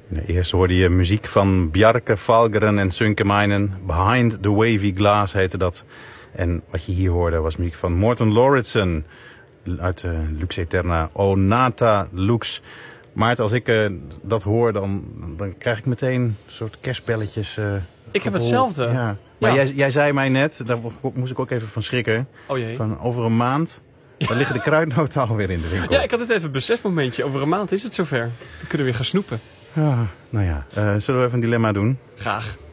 Eerst hoorde je muziek van Bjarke, Valgeren en Sunkemeinen. Behind the Wavy Glass heette dat. En wat je hier hoorde was muziek van Morten Lauritsen uit Lux Eterna, O Nata Lux. Maarten, als ik dat hoor, dan krijg ik meteen een soort kerstbelletjes. Ik heb hetzelfde. Ja. Maar jij zei mij net, daar moest ik ook even van schrikken. Oh jee. Van over een maand, dan liggen de kruidnoten alweer in de winkel. Ja, ik had het even een besefmomentje. Over een maand is het zover. Dan kunnen we weer gaan snoepen. Zullen we even een dilemma doen? Graag.